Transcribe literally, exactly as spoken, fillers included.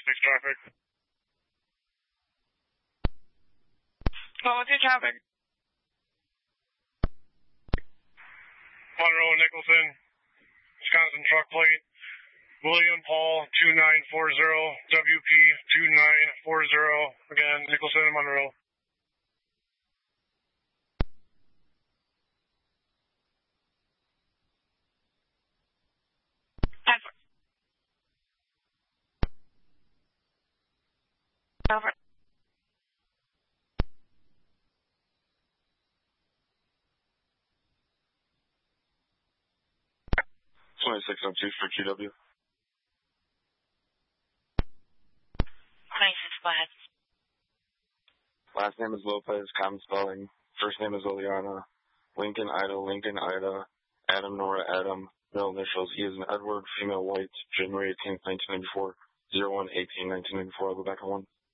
six traffic. Well, what's your traffic? Monroe, Nicholson, Wisconsin truck plate, William Paul two nine four zero, W P two nine four zero, again, Nicholson and Monroe. Over. twenty-six oh two for Q W. twenty-six, go ahead. Last name is Lopez, common spelling. First name is Oleana. Lincoln, Ida, Lincoln, Ida. Adam, Nora, Adam. Middle initials. He is an Edward, female, white, January eighteenth, nineteen ninety-four. zero one eighteen, nineteen ninety-four. I'll go back on one.